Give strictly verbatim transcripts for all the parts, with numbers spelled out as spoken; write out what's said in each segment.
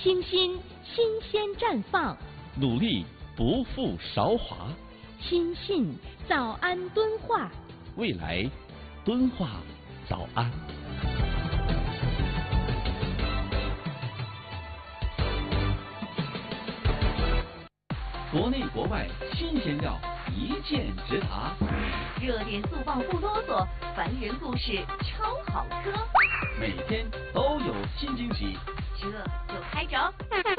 清新新鲜绽放， 努力不负韶华， 亲信早安敦化， 未来敦化早安。国内国外新鲜料一键直达， 热点速报不啰嗦，烦人故事超好磕， 每天都有新惊喜， 这就开整。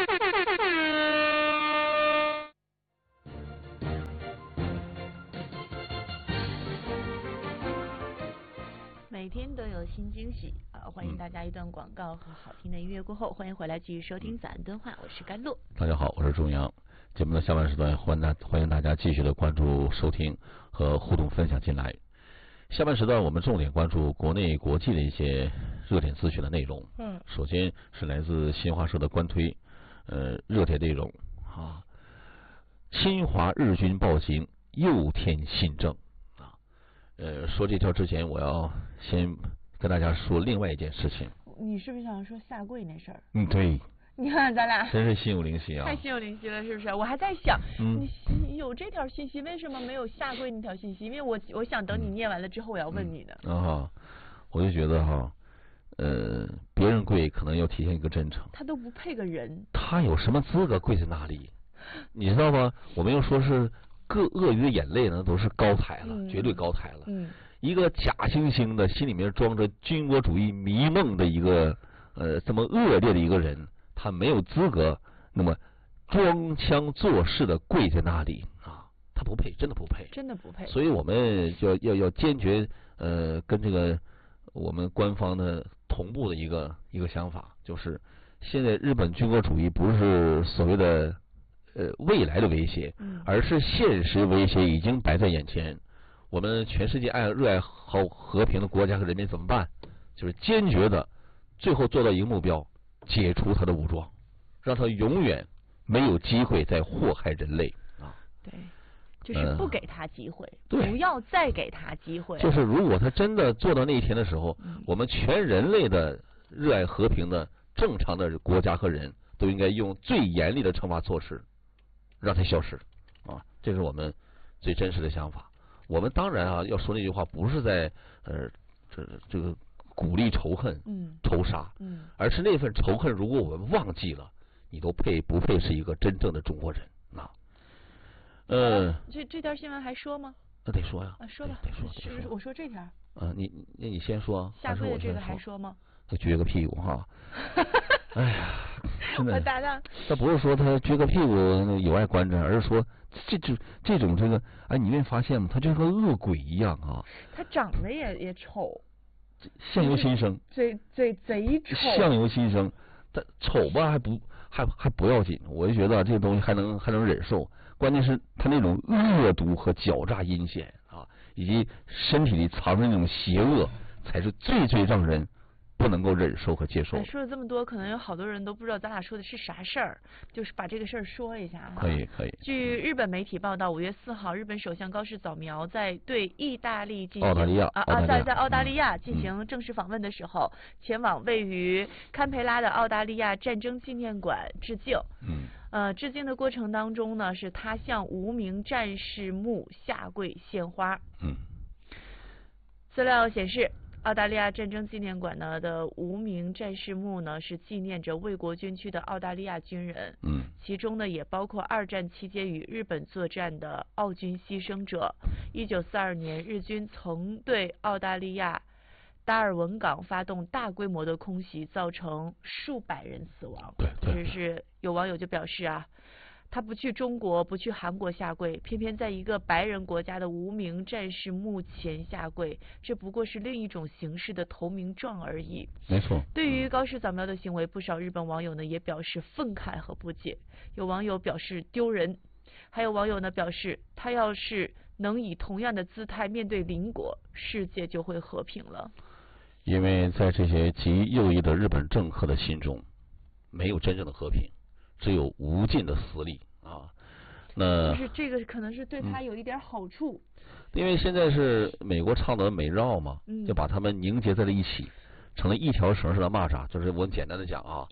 每天都有新惊喜啊！欢迎大家一段广告和好听的音乐过后，欢迎回来继续收听早安敦化，我是甘露。 大家好，我是钟阳。节目的下半时段，欢迎大欢迎大家继续的关注、收听和互动分享进来。下半时段，我们重点关注国内国际的一些热点资讯的内容。嗯，首先是来自新华社的官推，呃，热点内容啊，侵华日军报警又添新政啊。呃，说这条之前，我要先跟大家说另外一件事情。 你是不是想说下跪那事儿？ 嗯，对。 你看咱俩真是心有灵犀啊！ 太心有灵犀了，是不是？我还在想，嗯、你有这条信息，为什么没有下跪那条信息？因为我我想等你念完了之后，我要问你的。 嗯、啊，我就觉得哈，呃，别人跪可能要体现一个真诚。 他都不配个人。 他有什么资格跪在那里？你知道吗？我们又说是各鳄鱼的眼泪呢，都是高抬了，嗯、绝对高抬了。嗯。一个假惺惺的，心里面装着军国主义迷梦的一个呃这么恶劣的一个人。他没有资格那么装腔作势的跪在那里啊，他不配，真的不配， 真的不配。 所以我们就要要要坚决呃跟这个我们官方的同步的一个一个想法，就是现在日本军国主义不是所谓的呃未来的威胁，而是现实威胁已经摆在眼前。我们全世界爱热爱好和平的国家和人民怎么办？就是坚决的最后做到一个目标。解除他的武装，让他永远没有机会再祸害人类啊！ 对，就是不给他机会， 呃、 不要再给他机会。 就是如果他真的做到那一天的时候，嗯、我们全人类的热爱和平的正常的国家和人都应该用最严厉的惩罚措施让他消失啊！这是我们最真实的想法。我们当然啊，要说那句话，不是在呃这这个。鼓励仇恨、嗯、仇杀，嗯，而是那份仇恨，如果我们忘记了，你都配不配是一个真正的中国人啊？呃， 这这条新闻还说吗？ 那得说呀， 啊，说吧， 得说， 是是我说这条。 啊，你那你先说。 下跪的这个还说吗？ 他撅个屁股哈。哎呀，真的。 我搭档。 他不是说他撅个屁股有碍观瞻，而是说这这这种这个，哎，你没发现吗？他就和恶鬼一样啊。 他长得也也丑。 相由心生， 嘴嘴贼丑。 相由心生，他丑吧还不还还不要紧，我就觉得这个东西还能还能忍受。关键是他那种恶毒和狡诈阴险啊，以及身体里藏着那种邪恶，才是最最让人不能够忍受和接受。 说了这么多，可能有好多人都不知道咱俩说的是啥事儿，就是把这个事儿说一下。 可以可以。 据日本媒体报道，五月四号，日本首相高市早苗在对意大利进行澳大利亚啊啊在在澳大利亚进行正式访问的时候，嗯、前往位于堪培拉的澳大利亚战争纪念馆致敬。嗯。呃，致敬的过程当中呢，是他向无名战士墓下跪献花。嗯。资料显示。澳大利亚战争纪念馆呢的无名战士墓呢是纪念着为国捐躯的澳大利亚军人，嗯，其中呢也包括二战期间与日本作战的澳军牺牲者。一九四二年，日军曾对澳大利亚达尔文港发动大规模的空袭，造成数百人死亡。 对对。 这是有网友就表示啊。他不去中国，不去韩国下跪，偏偏在一个白人国家的无名战士墓前下跪，这不过是另一种形式的投名状而已。 没错。 对于高市早苗的行为，不少日本网友呢也表示愤慨和不解。有网友表示丢人，还有网友呢表示，他要是能以同样的姿态面对邻国，世界就会和平了。 因为在这些极右翼的日本政客的心中，没有真正的和平。只有无尽的死力啊！那就是这个可能是对他有一点好处， 嗯、因为现在是美国倡导的美日嘛，嗯、就把他们凝结在了一起，成了一条绳上的蚂蚱。就是我简单的讲啊，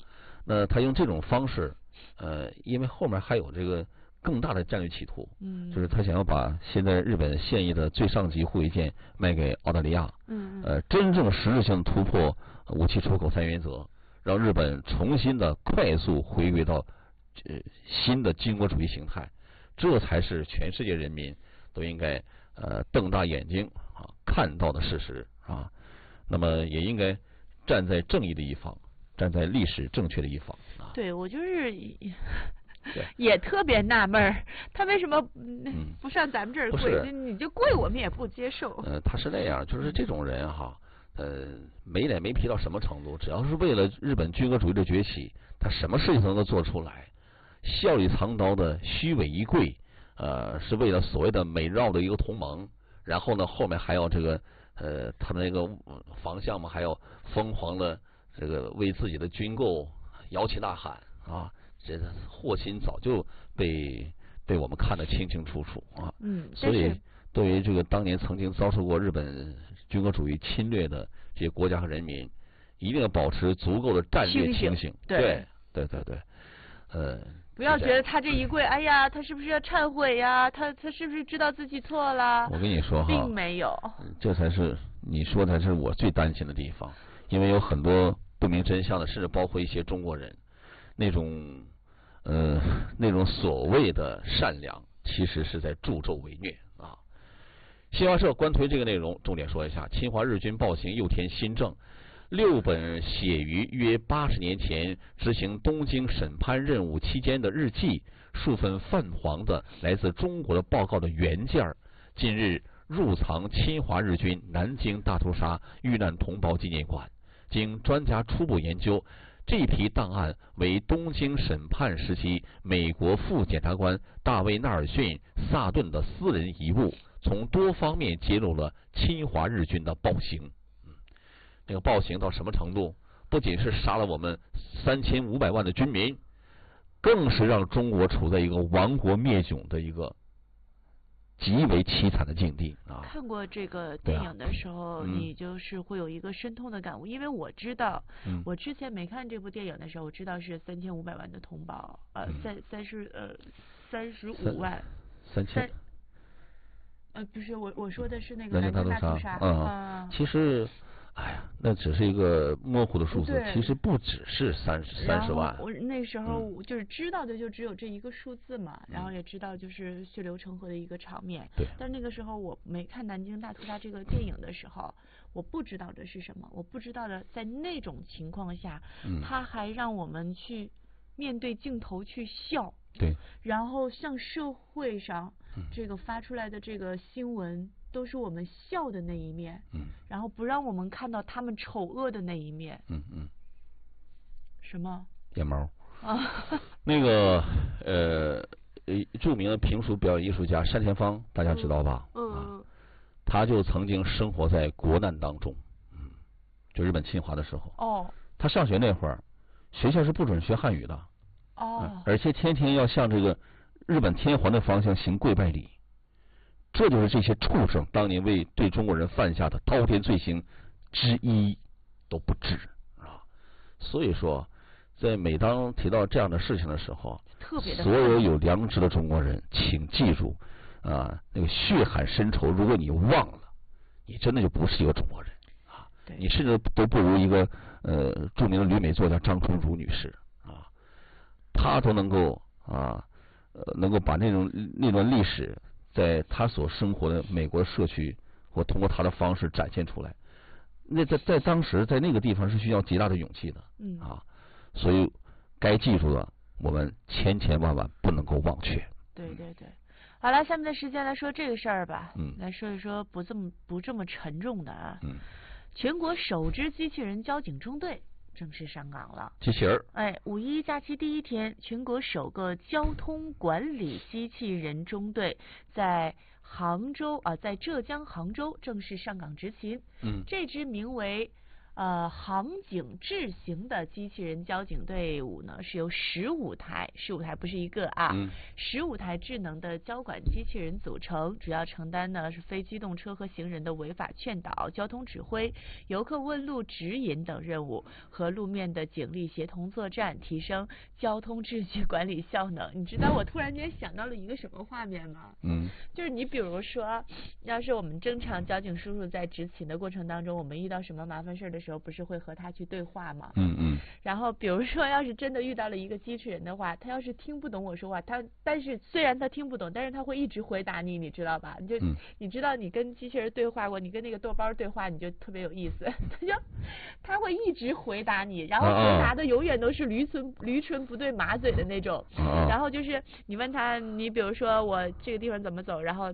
那他用这种方式，呃，因为后面还有这个更大的战略企图， 嗯， 就是他想要把现在日本现役的最上级护卫舰卖给澳大利亚， 嗯， 呃，真正实质性突破武器出口三原则，让日本重新的快速回归到呃新的军国主义形态，这才是全世界人民都应该呃瞪大眼睛啊看到的事实啊。那么也应该站在正义的一方，站在历史正确的一方。啊、 对，我就是也特别纳闷儿，他为什么不上咱们这儿跪？你就跪，我们也不接受。 呃，他是那样，就是这种人哈，呃，没脸没皮到什么程度？只要是为了日本军国主义的崛起，他什么事情都能做出来。笑里藏刀的虚伪一跪，呃，是为了所谓的美日澳的一个同盟，然后呢，后面还要这个。呃，他的那个方向嘛，还要疯狂的这个为自己的军购摇旗呐喊啊，这祸心早就被被我们看得清清楚楚啊。 嗯， 所以对于这个当年曾经遭受过日本军国主义侵略的这些国家和人民，一定要保持足够的战略清醒。 对对对对，呃。 不要觉得他这一跪，哎呀，他是不是要忏悔呀？他他是不是知道自己错了？ 我跟你说哈， 并没有， 这才是你说才是我最担心的地方，因为有很多不明真相的，甚至包括一些中国人，那种呃那种所谓的善良，其实是在助纣为虐啊。新华社官推这个内容，重点说一下：侵华日军暴行又添新政。六本写于约八十年前执行东京审判任务期间的日记，数份泛黄的来自中国的报告的原件，近日入藏侵华日军南京大屠杀遇难同胞纪念馆。经专家初步研究，这批档案为东京审判时期美国副检察官大卫·纳尔逊·萨顿的私人遗物，从多方面揭露了侵华日军的暴行。那个暴行到什么程度？不仅是杀了我们三千五百万的军民，更是让中国处在一个亡国灭种的一个极为凄惨的境地啊！ 看过这个电影的时候，啊嗯、你就是会有一个深痛的感悟，因为我知道，嗯、我之前没看这部电影的时候，我知道是三千五百万的同胞，呃，三三十呃三十五万， 三千， 呃，不是我我说的是那个南京大屠杀， 嗯，啊、其实。哎呀，那只是一个模糊的数字，其实不只是三十三十万。 我那时候就是知道的就只有这一个数字嘛，嗯、然后也知道就是血流成河的一个场面。 对。 但那个时候我没看《南京大屠杀》这个电影的时候，我不知道的是什么，我不知道的在那种情况下，嗯、他还让我们去面对镜头去笑。 对。 然后向社会上这个发出来的这个新闻。都是我们笑的那一面，嗯，然后不让我们看到他们丑恶的那一面， 嗯嗯。 什么？ 眼毛啊？那个呃，著名的评书表演艺术家单田芳，大家知道吧？ 嗯。 啊，他就曾经生活在国难当中，嗯，就日本侵华的时候。 哦。 他上学那会儿，学校是不准学汉语的。 哦。 嗯、而且天天要向这个日本天皇的方向行跪拜礼。这就是这些畜生当年为对中国人犯下的滔天罪行之一都不止啊！所以说，在每当提到这样的事情的时候， 特别的所有有良知的中国人，请记住啊，那个血海深仇，如果你忘了，你真的就不是一个中国人啊！你甚至都不如一个呃著名的旅美作家张春如女士啊，她都能够啊呃能够把那种那段历史。在他所生活的美国社区，或通过他的方式展现出来，那在在当时在那个地方是需要极大的勇气的， 嗯啊，所以该记住的，我们千千万万不能够忘却。 对对对，好了，下面的时间来说这个事儿吧， 嗯， 来说一说不这么不这么沉重的啊， 嗯， 全国首支机器人交警中队正式上岗了。 机器人， 哎，五一假期第一天，全国首个交通管理机器人中队在杭州啊，在浙江杭州正式上岗执勤。 嗯， 这支名为呃，航警智行的机器人交警队伍呢，是由十五台，十五台不是一个啊，十五、嗯、台智能的交管机器人组成，主要承担呢是非机动车和行人的违法劝导、交通指挥、游客问路指引等任务，和路面的警力协同作战，提升交通秩序管理效能。你知道我突然间想到了一个什么画面吗？嗯，就是你比如说，要是我们正常交警叔叔在执勤的过程当中，我们遇到什么麻烦事的时候，不是会和他去对话吗？嗯嗯。然后比如说，要是真的遇到了一个机器人的话，他要是听不懂我说话，他但是虽然他听不懂，但是他会一直回答你，你知道吧？你就、嗯、你知道你跟机器人对话过，你跟那个豆包对话，你就特别有意思。他就他会一直回答你，然后回答的永远都是驴唇驴唇不对马嘴的那种。然后就是你问他，你比如说我这个地方怎么走，然后